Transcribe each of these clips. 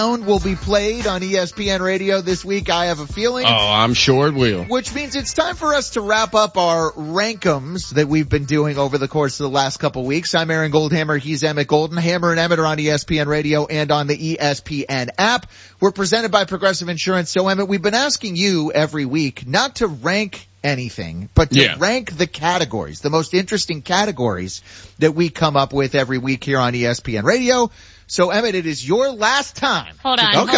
will be played on ESPN Radio this week, I have a feeling. Oh, I'm sure it will. Which means it's time for us to wrap up our Rank'ems that we've been doing over the course of the last couple weeks. I'm Aaron Goldhammer. He's Emmett Golden. Hammer and Emmett are on ESPN Radio and on the ESPN app. We're presented by Progressive Insurance. So, Emmett, we've been asking you every week not to rank anything, but to rank the categories, the most interesting categories that we come up with every week here on ESPN Radio. So, Emmett, it is your last time. Hold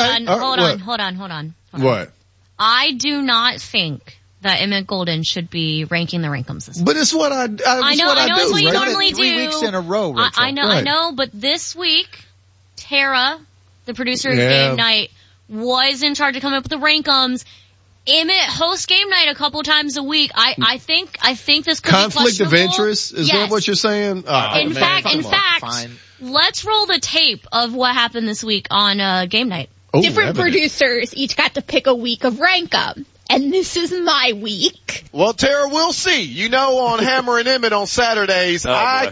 on. What? I do not think that Emmett Golden should be ranking the Rank'ems this week. But it's what I know. It's what you normally do. 3 weeks in a row, Rachel. I know, but this week, Tara, the producer of Game Night, was in charge of coming up with the Rank'ems. Emmett hosts Game Night a couple times a week. I think this could conflict be of interest. Is that what you're saying? In fact, let's roll the tape of what happened this week on Game Night. Different producers each got to pick a week of Rank'em, and this is my week. Well, Tara, we'll see. You know, on Hammer and Emmett on Saturdays, I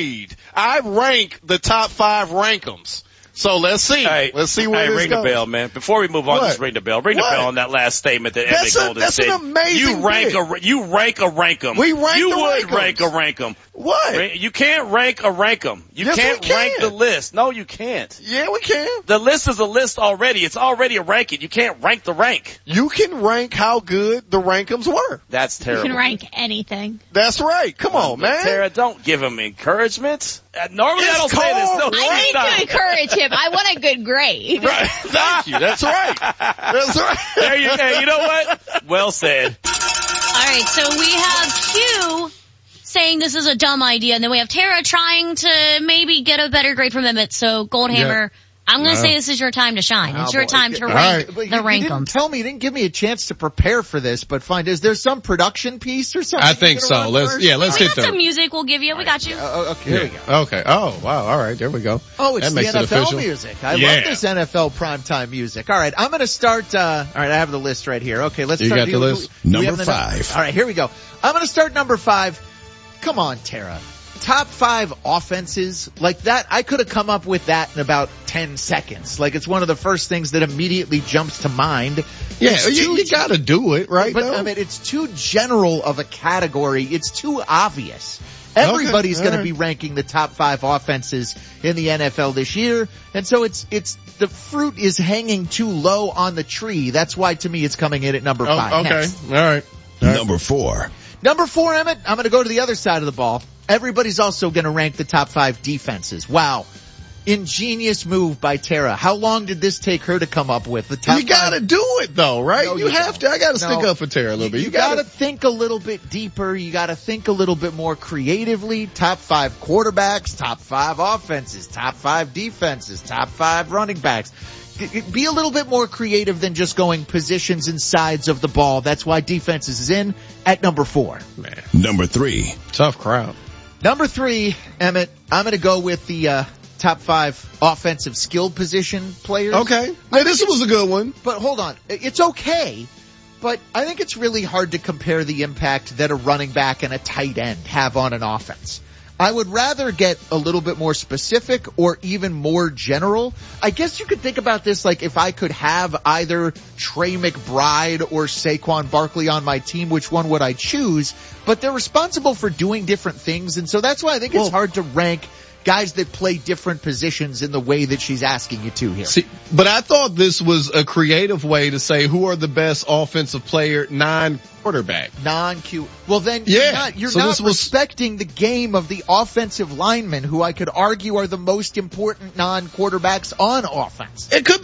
rank the top 5 Rank'ems. So let's see. Let's see where this ring goes. The bell, man. Before we move on, just ring the bell. Ring the bell on that last statement that Emmett Golden said. That's an amazing you rank a Rank'em. We rank You the would Rank'ems. rank a Rank'em. What? You can't rank a Rank'em. You can't rank the list. No, you can't. Yeah, we can. The list is a list already. It's already a ranking. You can't rank the rank. You can rank how good the Rank'ems were. That's terrible. You can rank anything. That's right. Come on, man. Tara, don't give him encouragement. Normally I don't say this. No, I need to encourage him. I want a good grade. Right. Thank you. That's right. That's right. There you go. You know what? Well said. All right, so we have Q saying this is a dumb idea, and then we have Tara trying to maybe get a better grade from Emmett. So Goldhammer, I'm going to say this is your time to shine. It's your time to rank the Rank'ems. You didn't give me a chance to prepare for this, but fine. Is there some production piece or something? I think so. Let's hit that. Some music we'll give you. We got you. Okay, here we go. Okay. Oh, wow. All right. There we go. Oh, it's that the makes NFL music. I love this NFL primetime music. All right. I'm going to start, I have the list right here. Okay, let's start. You got the list? Number 5. All right, here we go. I'm going to start number 5. Come on, Tara. Top 5 offenses like that, I could have come up with that in about 10 seconds. Like, it's one of the first things that immediately jumps to mind. Yeah, you got to do it, right? But, I mean, it's too general of a category. It's too obvious. Everybody's going to be ranking the top 5 offenses in the NFL this year. And so it's the fruit is hanging too low on the tree. That's why, to me, it's coming in at number 5. Okay. Next. All right. Number 4. Number 4, Emmett, I'm going to go to the other side of the ball. Everybody's also going to rank the top 5 defenses. Wow. Ingenious move by Tara. How long did this take her to come up with? You got to do it though, right? No, you have to. I got to stick up for Tara a little bit. You got to think a little bit deeper. You got to think a little bit more creatively. Top 5 quarterbacks, top 5 offenses, top 5 defenses, top 5 running backs. Be a little bit more creative than just going positions and sides of the ball. That's why defenses is in at number 4. Man. Number 3. Tough crowd. Number 3, Emmett, I'm going to go with the top 5 offensive skill position players. Okay. Now, this was a good one. But hold on. It's okay. But I think it's really hard to compare the impact that a running back and a tight end have on an offense. I would rather get a little bit more specific or even more general. I guess you could think about this like if I could have either Trey McBride or Saquon Barkley on my team, which one would I choose? But they're responsible for doing different things, and so that's why I think it's hard to rank guys that play different positions in the way that she's asking you to here. See, but I thought this was a creative way to say who are the best offensive player non-quarterback. Non-Q. Well, then you're not respecting the game of the offensive linemen, who I could argue are the most important non-quarterbacks on offense. It could